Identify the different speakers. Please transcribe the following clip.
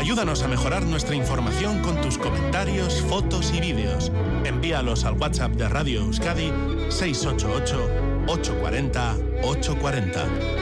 Speaker 1: Ayúdanos a mejorar nuestra información con tus comentarios, fotos y vídeos. Envíalos al WhatsApp de Radio Euskadi 688 840 840.